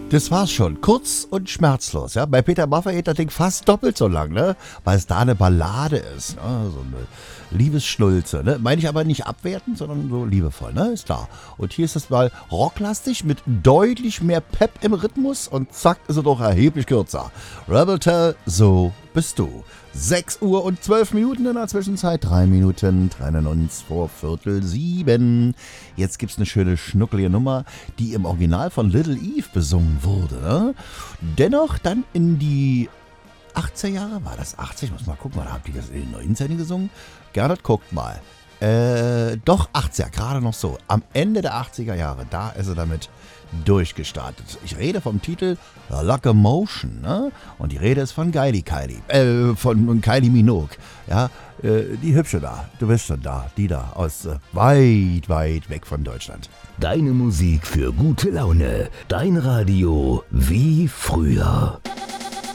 Das war's schon. Kurz und schmerzlos. Ja? Bei Peter Maffay geht das Ding fast doppelt so lang, ne? Weil es da eine Ballade ist. Ne? So eine Liebesschnulze. Ne? Meine ich aber nicht abwertend, sondern so liebevoll. Ne? Ist klar. Und hier ist es mal rocklastig mit deutlich mehr Pep im Rhythmus. Und zack, ist es doch erheblich kürzer. Rebel Tell, so bist du. 6 Uhr und 12 Minuten in der Zwischenzeit. 3 Minuten trennen uns vor 6:45. Jetzt gibt's eine schöne schnuckelige Nummer, die im Original von Little Eve besungen wurde. Ne? Dennoch dann in die 80er Jahre, war das 80? Ich muss mal gucken, oder habt ihr das in den 19 gesungen? Gernot, guckt mal. Doch 80er, gerade noch so. Am Ende der 80er Jahre, da ist er damit durchgestartet. Ich rede vom Titel Locomotion, ne? Und die Rede ist von von Kylie Minogue. Ja, die Hübsche da, du bist schon da, die da aus weit, weit weg von Deutschland. Deine Musik für gute Laune, dein Radio wie früher.